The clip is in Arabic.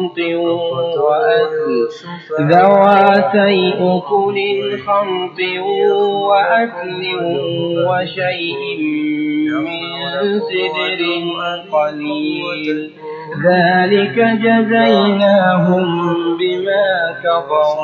خمط وأثل ذواتي أكل خمط وأثل وشيء من سدر قليل ذلك جزيناهم بما كفروا